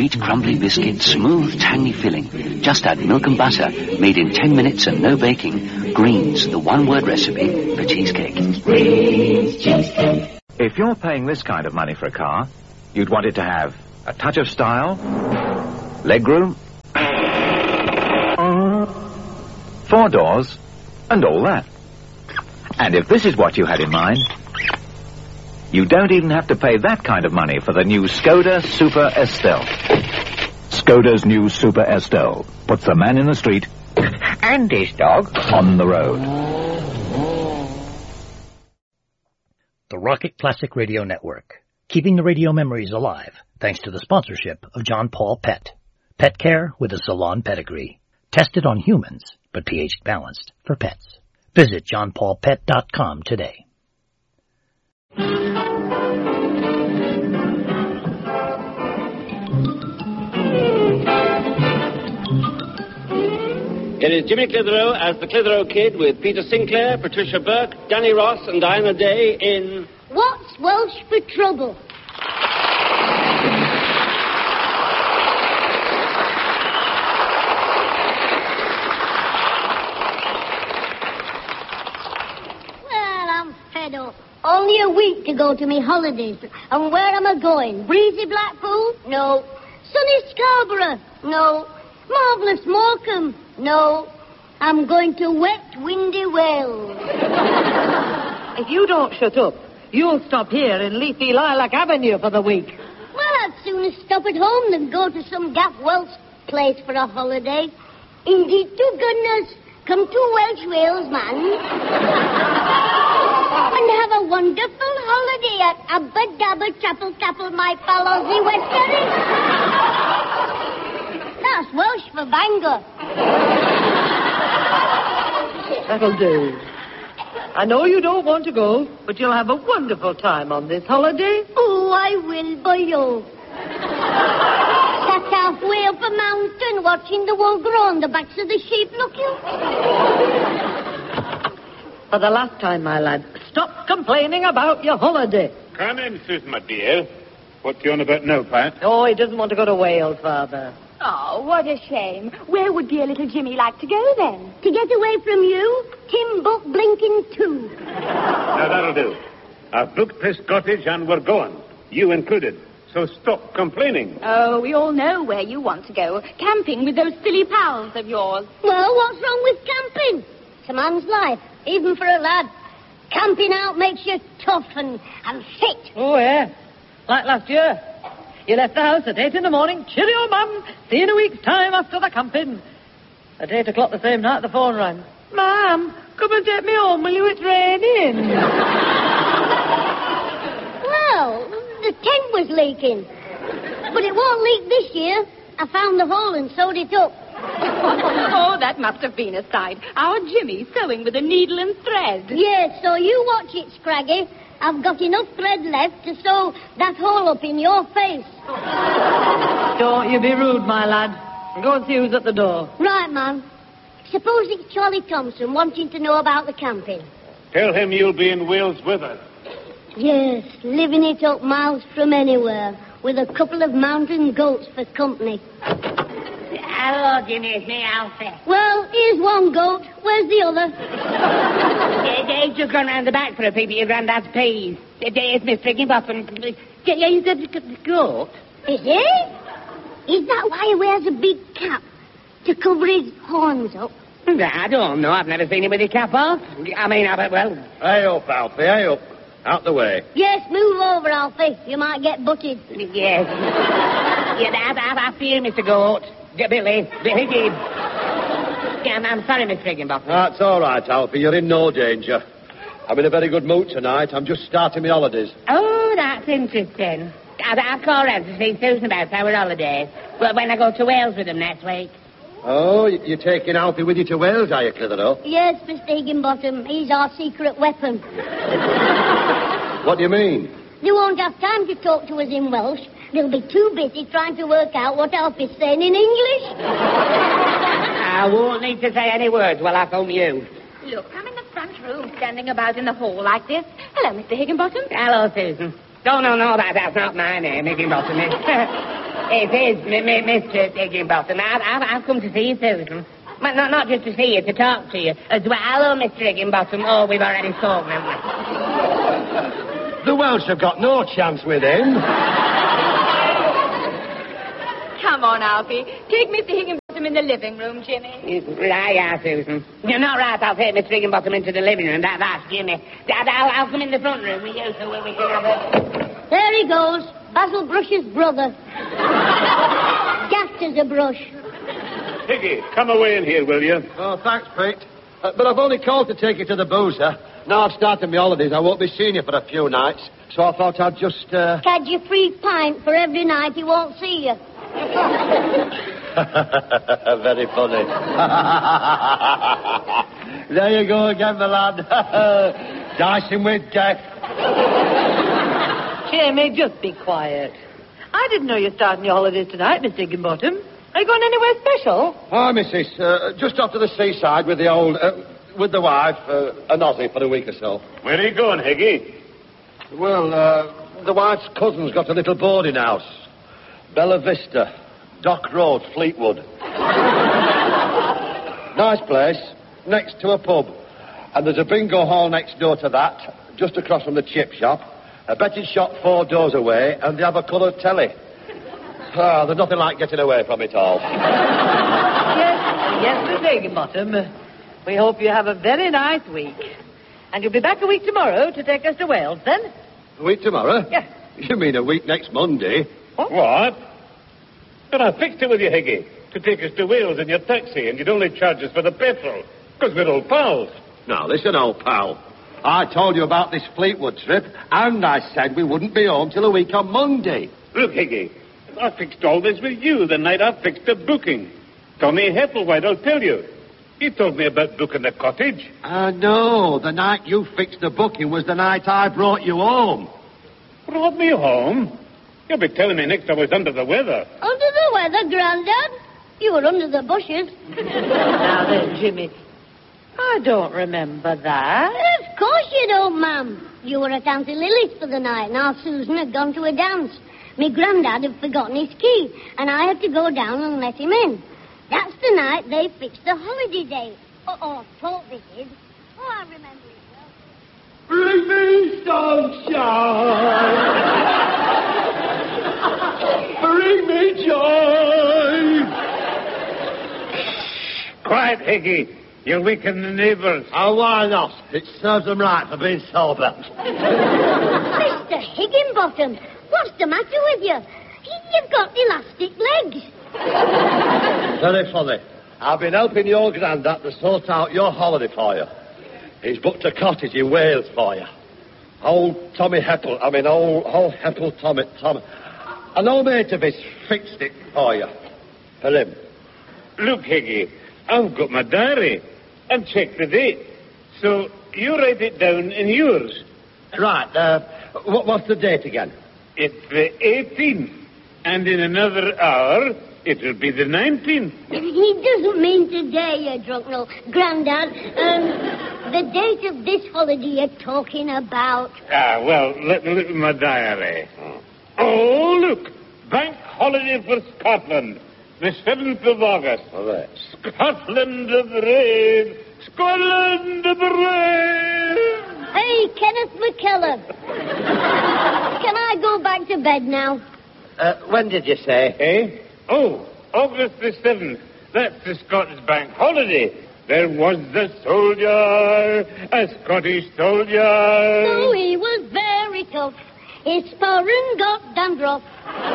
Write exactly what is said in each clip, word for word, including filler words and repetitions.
sweet, crumbly biscuit, smooth, tangy filling. Just add milk and butter, made in ten minutes and no baking. Greens, the one-word recipe for cheesecake. Greens cheesecake. If you're paying this kind of money for a car, you'd want it to have a touch of style, legroom, four doors, and all that. And if this is what you had in mind, you don't even have to pay that kind of money for the new Skoda Super Estelle. Skoda's new Super Estelle puts the man in the street and his dog on the road. The Rocket Classic Radio Network, keeping the radio memories alive thanks to the sponsorship of John Paul Pet. Pet care with a salon pedigree. Tested on humans, but pH balanced for pets. Visit john paul pet dot com today. It is Jimmy Clitheroe as the Clitheroe Kid with Peter Sinclair, Patricia Burke, Danny Ross and Diana Day in... What's Welsh for Trouble? Well, I'm fed up. Only a week to go to me holidays. And where am I going? Breezy Blackpool? No. Sunny Scarborough? No. Marvellous Morecambe? No. I'm going to wet, windy Wales. If you don't shut up, you'll stop here in leafy Lilac Avenue for the week. Well, I'd sooner stop at home than go to some daft Welsh place for a holiday. Indeed, to goodness, come to Welsh Wales, man. And have a wonderful holiday at Abba Dabba Chapel Chapel, my Palazzi, West Derry. That's Welsh for Bangor. That'll do. I know you don't want to go, but you'll have a wonderful time on this holiday. Oh, I will, boyo. Sat halfway up a mountain watching the wool grow on the backs of the sheep, look you. For the last time, my lad, stop complaining about your holiday. Come in, Susan, my dear. What's you on about now, Pat? Oh, he doesn't want to go to Wales, Father. Oh, what a shame. Where would dear little Jimmy like to go, then? To get away from you, Tim booked blinking too. Now, that'll do. I've booked this cottage and we're going. You included. So stop complaining. Oh, we all know where you want to go. Camping with those silly pals of yours. Well, what's wrong with camping? It's a man's life, even for a lad. Camping out makes you tough and, and fit. Oh, yeah. Like last year. You left the house at eight in the morning. Cheerio, Mum. See you in a week's time after the camping. At eight o'clock the same night, the phone rang. Mum, come and take me home, will you? It's raining. Well, the tent was leaking. But it won't leak this year. I found the hole and sewed it up. Oh, that must have been a sight. Our Jimmy sewing with a needle and thread. Yes, so you watch it, Scraggy. I've got enough thread left to sew that hole up in your face. Don't you be rude, my lad. Go and see who's at the door. Right, man. Suppose it's Charlie Thompson wanting to know about the camping. Tell him you'll be in Wales with us. Yes, living it up miles from anywhere, with a couple of mountain goats for company. Hello, Jimmy. It's me, Alfie. Well, here's one goat. Where's the other? yeah, he's just gone round the back for a peep at your granddad's peas. It's Miss Higginbotham. Yeah, he's got the goat. Is he? Is that why he wears a big cap? To cover his horns up? I don't know. I've never seen him with his cap off. I mean, I bet, well... Hey up, Alfie, hey up. Out the way. Yes, move over, Alfie. You might get butted. Yes. yeah, I, I, I fear Mister Goat. Billy. Billy Gibbs. Yeah, I'm, I'm sorry, Mister Higginbotham. That's all right, Alfie. You're in no danger. I'm in a very good mood tonight. I'm just starting my holidays. Oh, that's interesting. I'll, I'll call round to see Susan about our holidays. Well, when I go to Wales with them next week. Oh, you're taking Alfie with you to Wales, are you, Clitheroe? Yes, Mister Higginbotham. He's our secret weapon. What do you mean? They won't have time to talk to us in Welsh. They'll be too busy trying to work out what Alfie's saying in English. I won't need to say any words while I phone you. Look, I'm in the front room, standing about in the hall like this. Hello, Mister Higginbotham. Hello, Susan. No, no, no, that, that's not my name, Higginbotham. It is, m- m- Mister Higginbottom. I've, I've, I've come to see you, Susan. But not, not just to see you, to talk to you as well. Hello, Mister Higginbottom. Oh, we've already spoken, haven't we? The Welsh have got no chance with him. Come on, Alfie. Take Mister Higginbottom in the living room, Jimmy. Right, yeah, Susan. You're not right. I'll take Mister Higginbottom into the living room. That, that's Jimmy. Dad, I'll, I'll come in the front room with you so we can have a... There he goes. Basil Brush's brother. Gassed as a brush. Higgy, come away in here, will you? Oh, thanks, Pete. Uh, but I've only called to take you to the boozer. Now I've started my holidays, I won't be seeing you for a few nights. So I thought I'd just, uh... Cadge you free pint for every night he won't see you. Very funny. There you go again, my lad. Dicing with death. Jimmy, just be quiet. I didn't know you're starting your holidays tonight, Mister Higginbottom. Are you going anywhere special? Hi, missus. Uh, just off to the seaside with the old... Uh, with the wife, uh, an Aussie for a week or so. Where are you going, Higgy? Well, uh, the wife's cousin's got a little boarding house. Bella Vista. Dock Road, Fleetwood. Nice place. Next to a pub. And there's a bingo hall next door to that, just across from the chip shop. A betting shop four doors away, and they have a coloured telly. Ah, there's nothing like getting away from it all. Yes, yes, Mister Higginbottom. We hope you have a very nice week. And you'll be back a week tomorrow to take us to Wales, then? A week tomorrow? Yes. You mean a week next Monday? What? What? But I fixed it with you, Higgy, to take us to Wales in your taxi, and you'd only charge us for the petrol, because we're old pals. Now, listen, old pal. I told you about this Fleetwood trip, and I said we wouldn't be home till a week on Monday. Look, Higgy, I fixed all this with you the night I fixed the booking. Tommy Heppelwhite, I'll tell you. He told me about booking the cottage. I know. The night you fixed the booking was the night I brought you home. Brought me home? You'll be telling me next I was under the weather. Under the weather, Grandad? You were under the bushes. Now then, Jimmy, I don't remember that. Of course you don't, ma'am. You were at Auntie Lily's for the night, and our Susan had gone to a dance. Me Grandad had forgotten his key, and I had to go down and let him in. That's the night they fixed the holiday day. Oh, oh, thought they did. Oh, I remember it well. Bring me sunshine. Bring me joy. Quiet, Higgy. You'll weaken the neighbours. Oh, why not? It serves them right for being sober. Mister Higginbottom, what's the matter with you? You've got elastic legs. Very funny. I've been helping your granddad to sort out your holiday for you. He's booked a cottage in Wales for you. Old Tommy Heppel, I mean, old, old Heppel Tommy, Tommy. An old mate of his fixed it for you. For him. Look, Higgy, I've got my diary and checked the date. So you write it down in yours. Right, uh, what, what's the date again? It's the eighteenth. And in another hour, it'll be the nineteenth. He doesn't mean today, you drunk, no. Grandad, um, the date of this holiday you're talking about. Ah, well, let me look at my diary. Oh, look, bank holiday for Scotland, the seventh of August. All right. Scotland the brave, Scotland the brave. Hey, Kenneth McKellar. Can I go back to bed now? Uh, when did you say? Eh? Oh, August the seventh. That's the Scottish bank holiday. There was a soldier, a Scottish soldier. So he was very tough. His sporran got dandruff.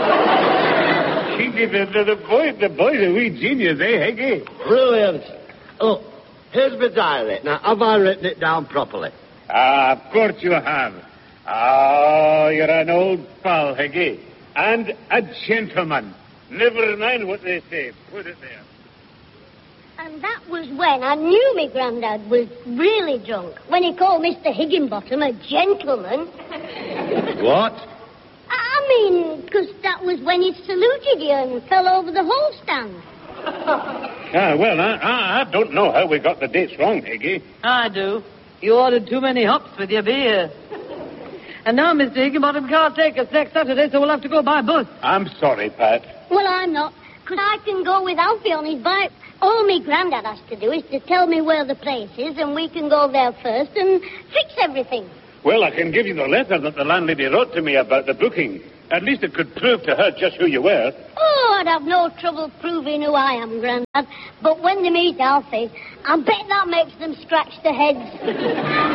He did the, the, the boy, the boy's a wee genius, eh, Higgy? Brilliant. Oh, here's my diary. Now, have I written it down properly? Ah, of course you have. Oh, you're an old pal, Higgy. And a gentleman. Never mind what they say. Put it there. And that was when I knew my Grandad was really drunk. When he called Mister Higginbottom a gentleman. What? I mean, because that was when he saluted you and fell over the hall stand. Ah, well, I, I, I don't know how we got the dates wrong, Higgy. I do. You ordered too many hops with your beer. And now Mister Higginbottom can't take us next Saturday, so we'll have to go by bus. I'm sorry, Pat. Well, I'm not, because I can go with Alfie on his bike. All me granddad has to do is to tell me where the place is, and we can go there first and fix everything. Well, I can give you the letter that the landlady wrote to me about the booking. At least it could prove to her just who you were. Oh, I'd have no trouble proving who I am, Grandad. But when they meet Alfie, I bet that makes them scratch their heads.